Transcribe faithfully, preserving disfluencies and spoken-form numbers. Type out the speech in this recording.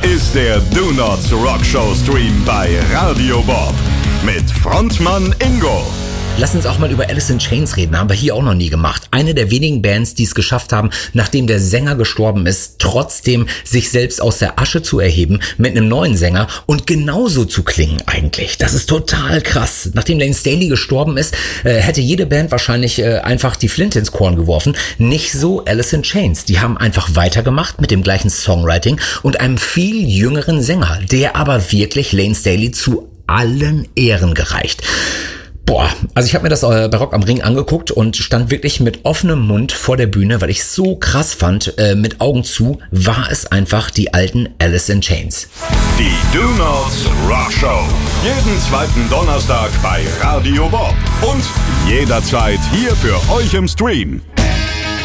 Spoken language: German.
ist der Do Not Rock Show Stream bei Radio Bob mit Frontmann Ingo. Lass uns auch mal über Alice in Chains reden, haben wir hier auch noch nie gemacht. Eine der wenigen Bands, die es geschafft haben, nachdem der Sänger gestorben ist, trotzdem sich selbst aus der Asche zu erheben mit einem neuen Sänger und genauso zu klingen eigentlich. Das ist total krass. Nachdem Lane Staley gestorben ist, äh, hätte jede Band wahrscheinlich äh, einfach die Flinte ins Korn geworfen. Nicht so Alice in Chains. Die haben einfach weitergemacht mit dem gleichen Songwriting und einem viel jüngeren Sänger, der aber wirklich Lane Staley zu allen Ehren gereicht. Boah, also ich habe mir das äh, bei Rock am Ring angeguckt und stand wirklich mit offenem Mund vor der Bühne, weil ich es so krass fand. Äh, mit Augen zu war es einfach die alten Alice in Chains. Die Do Not Rock Show. Jeden zweiten Donnerstag bei Radio Bob. Und jederzeit hier für euch im Stream.